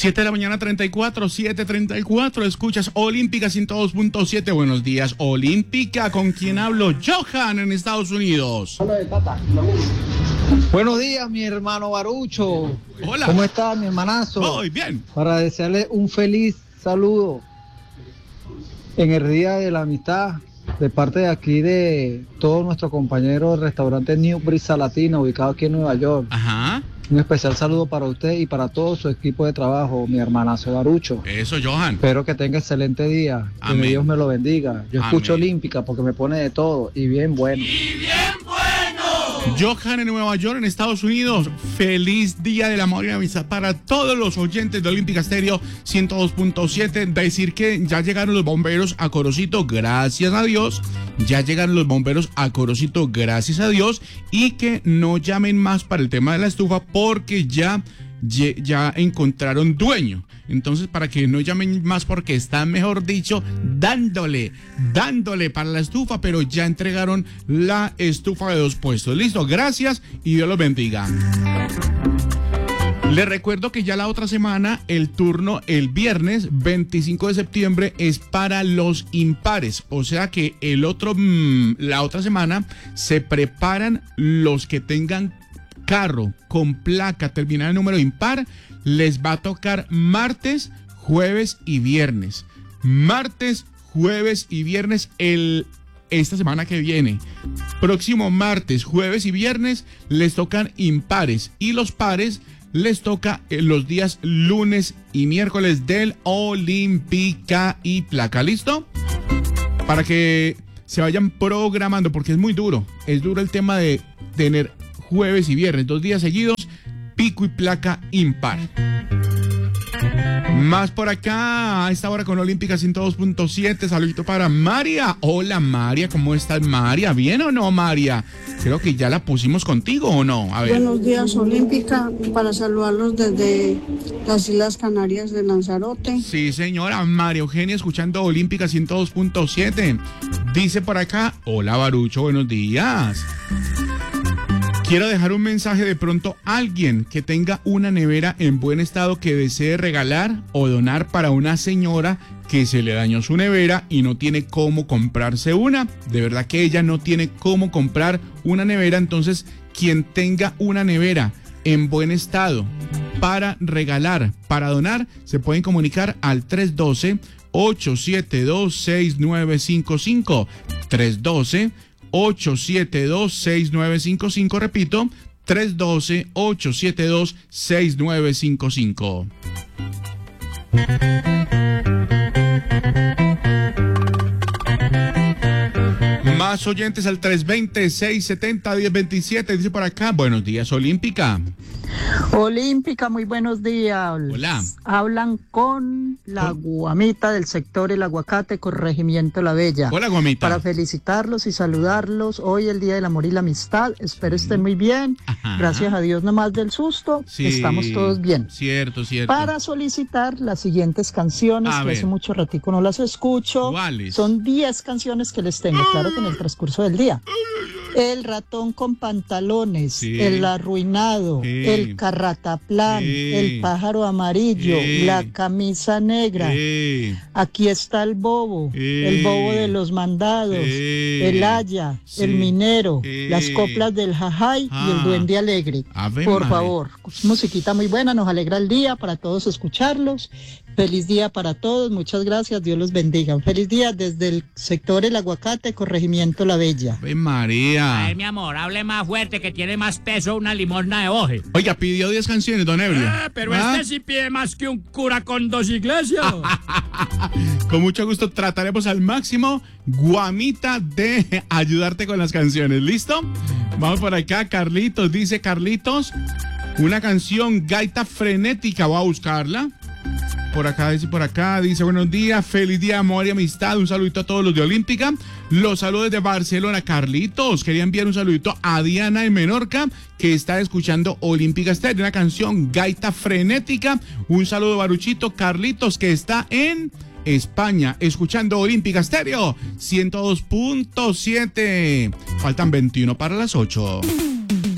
7 de la mañana, 34, 7:34. Escuchas Olímpica 102.7. Buenos días, Olímpica. ¿Con quién hablo? Johan, en Estados Unidos. Buenos días, mi hermano Barucho. Hola. ¿Cómo estás, mi hermanazo? Muy bien. Para desearle un feliz saludo en el Día de la Amistad, de parte de aquí de todos nuestros compañeros del restaurante New Brisa Latina, ubicado aquí en Nueva York. Ajá. Un especial saludo para usted y para todo su equipo de trabajo, mi hermanazo Barucho. Eso, Johan. Espero que tenga excelente día. Amén. Que Dios me lo bendiga. Yo escucho Amén. Olímpica porque me pone de todo y bien bueno. Johan en Nueva York, en Estados Unidos. Feliz Día del Amor y la Amistad para todos los oyentes de Olímpica Estéreo 102.7. Decir que ya llegaron los bomberos a Corocito, gracias a Dios. Ya llegaron los bomberos a Corocito, gracias a Dios. Y que no llamen más para el tema de la estufa porque ya encontraron dueño. Entonces, para que no llamen más porque están, mejor dicho, dándole para la estufa, pero ya entregaron la estufa de 2 puestos. Listo, gracias y Dios los bendiga. Les recuerdo que ya la otra semana el turno, el viernes 25 de septiembre, es para los impares. O sea que la otra semana se preparan los que tengan carro con placa terminada en número impar. Les va a tocar martes, jueves y viernes. Martes, jueves y viernes esta semana que viene. Próximo martes, jueves y viernes les tocan impares. Y los pares les toca los días lunes y miércoles del Olímpica y placa. ¿Listo? Para que se vayan programando porque es muy duro. Es duro el tema de tener jueves y viernes, 2 días seguidos, pico y placa impar. Más por acá, a esta hora con Olímpica 102.7, saludito para María. Hola María, ¿cómo estás María? ¿Bien o no María? Creo que ya la pusimos contigo o no. A ver. Buenos días Olímpica, para saludarlos desde las Islas Canarias de Lanzarote. Sí señora, María Eugenia escuchando Olímpica 102.7. Dice por acá, hola Barucho, buenos días. Quiero dejar un mensaje de pronto a alguien que tenga una nevera en buen estado que desee regalar o donar para una señora que se le dañó su nevera y no tiene cómo comprarse una. De verdad que ella no tiene cómo comprar una nevera. Entonces, quien tenga una nevera en buen estado para regalar, para donar, se pueden comunicar al 312-872-6955. 312-872-6955, repito, 312-872-6955. Más oyentes al 320-670-1027, dice por acá, buenos días Olímpica. Olímpica, muy buenos días. Hola. Hablan con la Guamita del sector El Aguacate, corregimiento La Bella. Hola Guamita. Para felicitarlos y saludarlos. Hoy el Día del Amor y la Amistad. Espero estén muy bien. Ajá. Gracias a Dios, nomás del susto. Sí, estamos todos bien. Cierto. Para solicitar las siguientes canciones, que hace mucho ratico no las escucho. ¿Cuáles? Son 10 canciones que les tengo, claro que en el transcurso del día. El ratón con pantalones, sí. El arruinado, sí. El carrataplán, sí. El pájaro amarillo, sí. La camisa negra, Sí. Aquí está el bobo, sí. El bobo de los mandados, sí. El haya, sí. El minero, sí. Las coplas del jajay y El duende alegre. Ave Por madre. favor, musiquita muy buena, nos alegra el día para todos escucharlos. Feliz día para todos, muchas gracias, Dios los bendiga. Un feliz día desde el sector El Aguacate, corregimiento La Bella. Ave María. Ay, mi amor, hable más fuerte que tiene más peso una limosna de hoje. Oiga, pidió 10 canciones, don Ebrio. Pero este sí pide más que un cura con 2 iglesias. Con mucho gusto trataremos al máximo, Guamita, de ayudarte con las canciones. ¿Listo? Vamos por acá, Carlitos, dice Carlitos, una canción Gaita Frenética, voy a buscarla. Por acá, dice buenos días, feliz día, amor y amistad, un saludito a todos los de Olímpica, los saludos de Barcelona. Carlitos, quería enviar un saludito a Diana de Menorca, que está escuchando Olímpica Estéreo, una canción Gaita Frenética, un saludo Baruchito. Carlitos, que está en España, escuchando Olímpica Estéreo 102.7, faltan 21 para las 8.